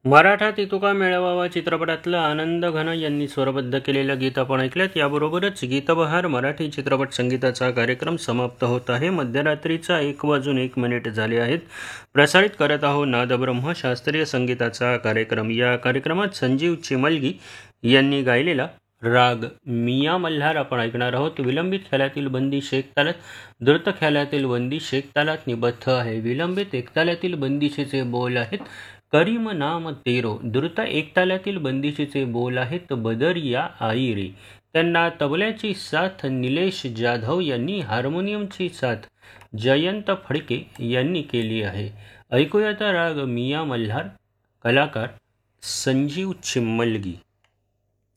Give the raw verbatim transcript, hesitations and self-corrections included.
मराठा तितुका मेळावा चित्रपटातलं आनंद घन यांनी स्वरबद्ध केलेलं गीत आपण ऐकल्यात. याबरोबरच गीतबहार मराठी चित्रपट संगीताचा कार्यक्रम समाप्त होत आहे. मध्यरात्रीचा एक वाजून एक मिनिट झाले आहेत. प्रसारित करत आहोत नादब्रह्म शास्त्रीय संगीताचा कार्यक्रम. या कार्यक्रमात संजीव चिमलगी यांनी गायलेला राग मिया मल्हार आपण ऐकणार आहोत. विलंबित ख्यालातील बंदी शेक तालात, द्रुत ख्यालातील बंदी शेक तालात निबद्ध आहे. विलंबित एकतालातील बंदिशीचे बोल आहेत करीम नाम तेरो. द्रुत एकतालातील बंदिशीचे बोल आहेत बदरिया आई रे. त्यांना तबल्याची साथ निलेश जाधव यांनी, हार्मोनियमची साथ जयंत फडके यांनी केली आहे. ऐकूयात राग मिया मल्हार, कलाकार संजीव चिमलगी.